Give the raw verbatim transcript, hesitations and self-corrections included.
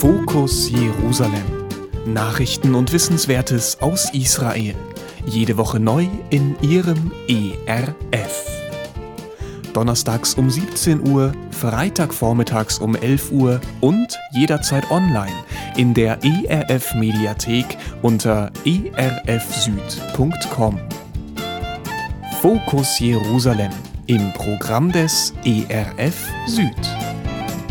Fokus Jerusalem. Nachrichten und Wissenswertes aus Israel. Jede Woche neu in Ihrem E R F. Donnerstags um siebzehn Uhr, Freitagvormittags um elf Uhr und jederzeit online in der E R F Mediathek unter e r f süd punkt com. Fokus Jerusalem im Programm des E R F Süd.